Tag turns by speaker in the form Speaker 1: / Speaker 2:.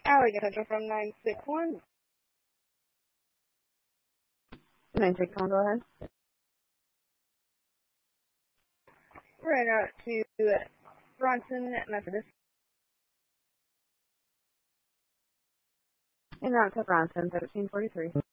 Speaker 1: Allegan Central from 961.
Speaker 2: 961, go ahead.
Speaker 1: Right out to Bronson Methodist.
Speaker 2: And out to Bronson, 1343.